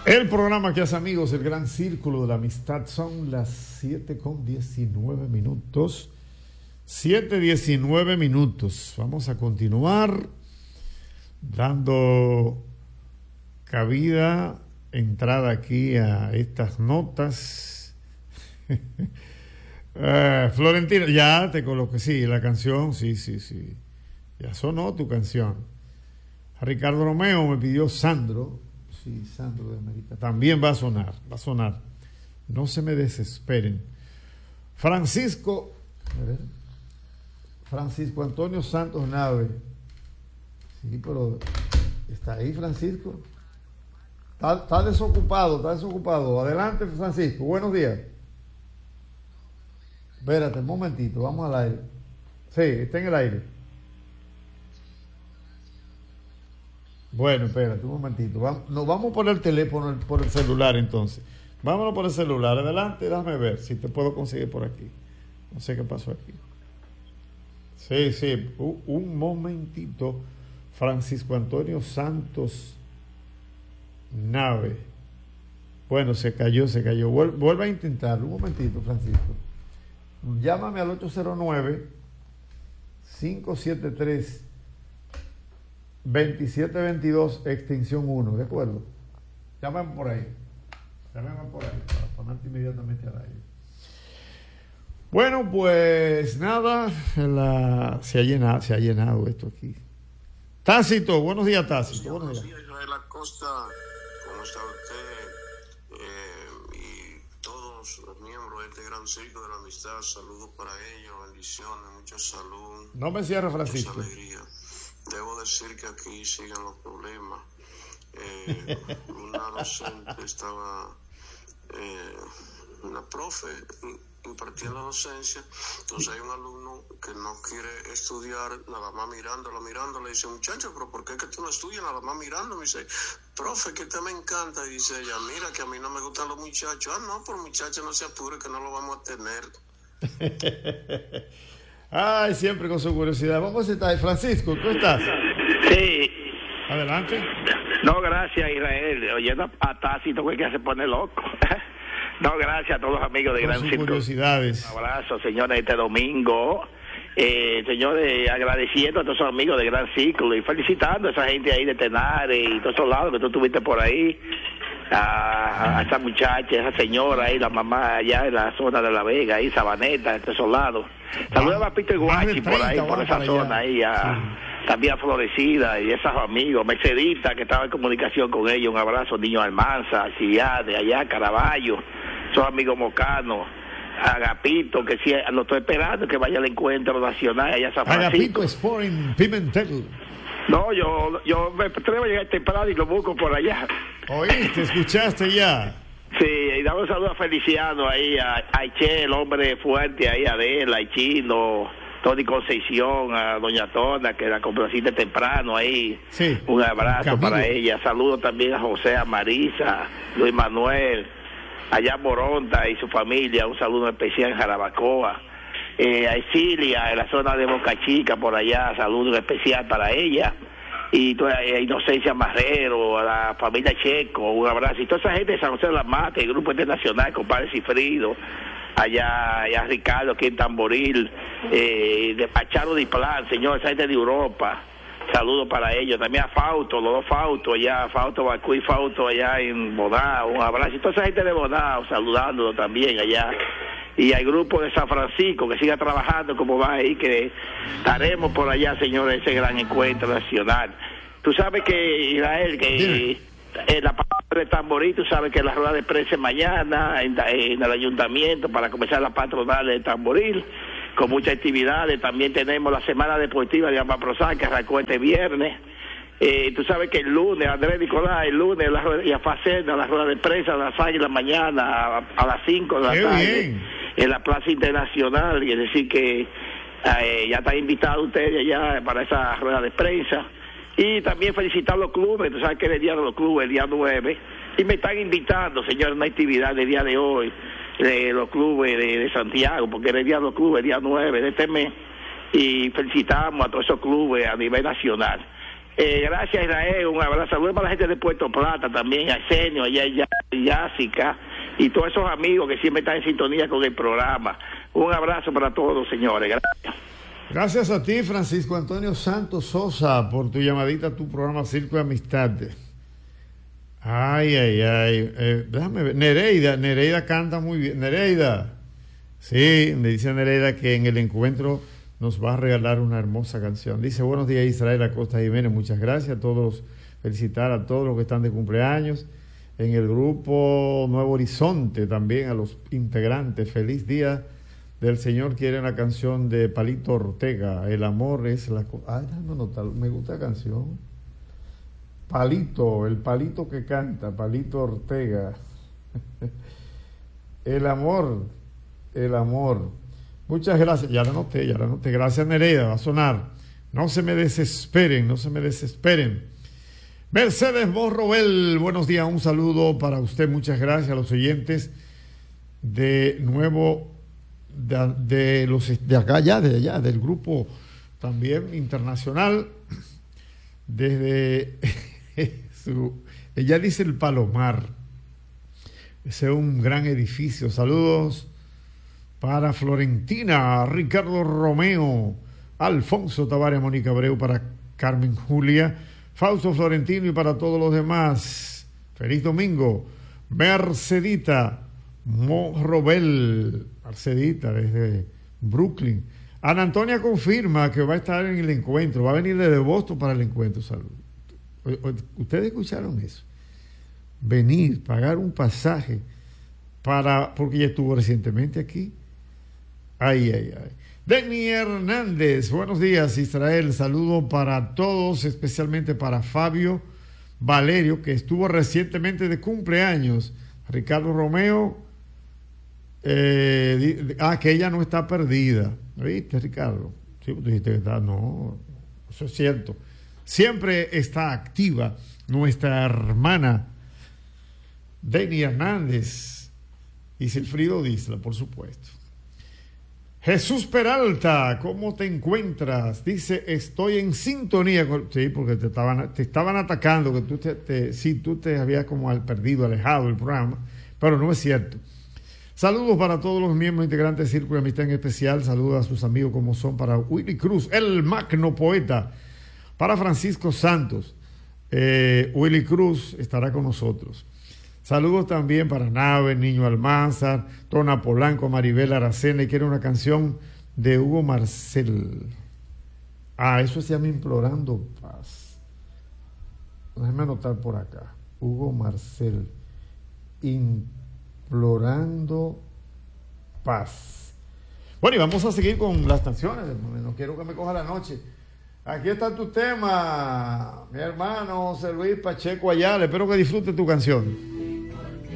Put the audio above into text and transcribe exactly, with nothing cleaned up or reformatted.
El programa que hace amigos, el gran círculo de la amistad, son las siete con diecinueve minutos. siete diecinueve minutos. Vamos a continuar dando cabida, entrada aquí a estas notas. uh, Florentino, ya te coloqué, sí, la canción, sí, sí, sí. Ya sonó tu canción. Ricardo Romeo me pidió Sandro. Sí, Sandro de América. También va a sonar, va a sonar. No se me desesperen. Francisco, a ver, Francisco Antonio Santos Nave. Sí, pero ¿está ahí Francisco? Está, está desocupado, está desocupado. Adelante, Francisco, buenos días. Espérate un momentito, vamos al aire. Sí, está en el aire. Bueno, espérate un momentito. Vamos, nos vamos por el teléfono, por el celular entonces. Vámonos por el celular. Adelante, déjame ver si te puedo conseguir por aquí. No sé qué pasó aquí. Sí, sí, un, un momentito. Francisco Antonio Santos Nave. Bueno, se cayó, se cayó. Vuel, vuelve a intentarlo. Un momentito, Francisco. Llámame al ocho cero nueve, cinco siete tres, veintisiete veintidós, extensión uno, ¿de acuerdo? Llámame por ahí. Llámame por ahí para ponerte inmediatamente al aire. Bueno, pues nada, la, se, ha llenado, se ha llenado esto aquí. Tácito, buenos días, Tácito. Sí, buenos días. días, Israel Acosta, ¿cómo está usted? Eh, y todos los miembros de este gran círculo de la amistad, saludos para ellos, bendiciones, mucha salud. No me cierres, Francisco. Mucha alegría. Debo decir que aquí siguen los problemas. Eh, una docente estaba, eh, una profe impartiendo docencia, entonces hay un alumno que no quiere estudiar, nada más mirándolo, mirándolo, le dice, muchacho, pero ¿por qué es que tú no estudias nada más mirando? Me dice, profe, que te me encanta, y dice ella, mira que a mí no me gustan los muchachos. Ah, no, pero muchacho, no se apure, que no lo vamos a tener. Ay, siempre con su curiosidad. Vamos a estar. Francisco, ¿tú estás? Sí. Adelante. No, gracias, Israel. Oyendo a Tácito, que se pone loco. No, gracias a todos los amigos de con Gran Círculo. Curiosidades. Un abrazo, señores, este domingo. Eh, señores, agradeciendo a todos los amigos de Gran Círculo y felicitando a esa gente ahí de Tenares y todos esos lados que tú tuviste por ahí. A, a esa muchacha, a esa señora ahí, la mamá allá en la zona de La Vega, ahí, Sabaneta, de esos lados. Saludos a Pito y Guachi por ahí, por esa zona ahí, a, sí. También a Florecida y esos amigos, Mercedita, que estaba en comunicación con ellos, un abrazo, Niño Almanza, Ciudad, de allá, Caraballo, esos amigos mocanos, Agapito, que sí, lo estoy esperando, que vaya al encuentro nacional allá a San Francisco. Agapito Sport en Pimentel. No, yo, yo me atrevo a llegar temprano y lo busco por allá. ¿Oíste? ¿Escuchaste ya? Sí, y damos un saludo a Feliciano ahí, a Aiche, el hombre fuerte ahí, a Adela, a Chino, Tony Concepción, a Doña Tona, que la complaciste temprano ahí. Sí. Un abrazo Camilo. para ella. Saludos también a José, a Marisa, Luis Manuel, allá Moronta y su familia. Un saludo especial en Jarabacoa. Eh, a Esilia, en la zona de Boca Chica, por allá, saludo especial para ella. Y toda a Inocencia Marrero, a la familia Checo, un abrazo. Y toda esa gente de San José de la Mata, el Grupo Internacional, compadre Cifrido, allá, allá Ricardo, aquí en Tamboril, eh, de Pacharo de Plan, señor, esa gente de Europa. Saludos para ellos. También a Fausto, los dos Fausto, allá, Fausto Bacú y Fausto allá en Bonao, un abrazo. Y toda esa gente de Bonao, saludándolo también allá. Y al grupo de San Francisco, que siga trabajando como va ahí, que estaremos por allá, señores, ese gran encuentro nacional. Tú sabes que, Israel, que en la parte de Tamboril, tú sabes que la rueda de prensa es mañana en, en el ayuntamiento para comenzar la patronal de Tamboril, con muchas actividades. También tenemos la semana deportiva de Amaprozán, que arrancó este viernes. Eh, tú sabes que el lunes, Andrés Nicolás, el lunes, la, y a Facenda, la rueda de prensa a las seis de la mañana, a, a las cinco de la Qué tarde, bien. en la Plaza Internacional, y es decir que eh, ya están invitados ustedes ya para esa rueda de prensa. Y también felicitar a los clubes, tú sabes que es el día de los clubes, el día nueve, y me están invitando, señores, a una actividad del día de hoy, de los clubes de, de Santiago, porque es el día de los clubes, el día nueve de este mes, y felicitamos a todos esos clubes a nivel nacional. Eh, gracias, Israel. Un abrazo. Saludos para la gente de Puerto Plata también, a Arsenio, allá en Yásica, y todos esos amigos que siempre están en sintonía con el programa. Un abrazo para todos, señores. Gracias. Gracias a ti, Francisco Antonio Santos Sosa, por tu llamadita a tu programa Circo de Amistad. Ay, ay, ay. Eh, déjame ver. Nereida, Nereida canta muy bien. Nereida. Sí, me dice Nereida que en el encuentro nos va a regalar una hermosa canción. Dice, buenos días, Israel Acosta Jiménez. Muchas gracias a todos. Felicitar a todos los que están de cumpleaños. En el grupo Nuevo Horizonte también a los integrantes. Feliz día del Señor. Quiere una canción de Palito Ortega. El amor es la cosa. Ay, no, no, me gusta la canción. Palito, el palito que canta, Palito Ortega. El amor, el amor. Muchas gracias. Ya la anoté, ya la anoté. Gracias, Nereida. Va a sonar. No se me desesperen, no se me desesperen. Mercedes Morrobel, buenos días, un saludo para usted, muchas gracias a los oyentes de nuevo, de, de los de acá ya, de allá, del grupo también internacional, desde su, ella dice el Palomar, ese es un gran edificio. Saludos para Florentina, Ricardo Romeo, Alfonso Tavares, Mónica Abreu, para Carmen Julia, Fausto Florentino y para todos los demás. Feliz domingo. Mercedita Morrobel, Mercedita desde Brooklyn. Ana Antonia confirma que va a estar en el encuentro, va a venir desde Boston para el encuentro. Salud. ¿Ustedes escucharon eso? Venir, pagar un pasaje para, porque ya estuvo recientemente aquí. Ay, ay, ay. Denny Hernández, buenos días, Israel. Saludo para todos, especialmente para Fabio Valerio, que estuvo recientemente de cumpleaños. Ricardo Romeo, eh, ah, que ella no está perdida. ¿Viste, Ricardo? Sí, tú dijiste que está, no, eso es cierto. Siempre está activa nuestra hermana Denny Hernández y Silfrido Disla, por supuesto. Jesús Peralta, ¿cómo te encuentras? Dice, estoy en sintonía con... Sí, porque te estaban, te estaban atacando, que tú te, te, sí, tú te habías como perdido, alejado del programa, pero no es cierto. Saludos para todos los miembros integrantes de Círculo de Amistad, en especial. Saludos a sus amigos como son para Willy Cruz, el magno poeta. Para Francisco Santos, eh, Willy Cruz estará con nosotros. Saludos también para Nave, Niño Almanzar, Tona Polanco, Maribel Aracena, y quiere una canción de Hugo Marcel. Ah, eso se llama Implorando Paz. Déjame anotar por acá. Hugo Marcel. Implorando Paz. Bueno, y vamos a seguir con las canciones. No quiero que me coja la noche. Aquí está tu tema, mi hermano José Luis Pacheco Ayala. Espero que disfrutes tu canción.